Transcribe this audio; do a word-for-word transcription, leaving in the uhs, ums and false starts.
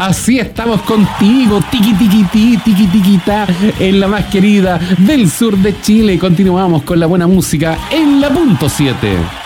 Así estamos contigo, tiki tiki ti, tiki tiki ta, en la más querida del sur de Chile. Continuamos con la buena música en la punto siete.